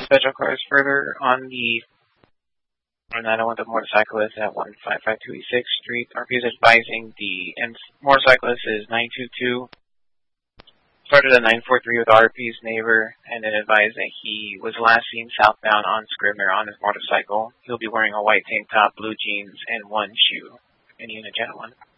special cars further on the 901, the motorcyclist at 1552 East 6th Street. RP is advising the motorcyclist is 922. Started at 943 with RP's neighbor, and then advised that he was last seen southbound on Scribner on his motorcycle. He'll be wearing a white tank top, blue jeans, and one shoe. Any unit, gentlemen.